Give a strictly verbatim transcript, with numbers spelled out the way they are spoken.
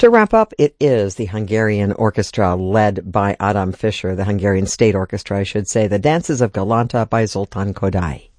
To wrap up, it is the Hungarian orchestra led by Adam Fischer, the Hungarian State Orchestra, I should say, the Dances of Galanta by Zoltán Kodály.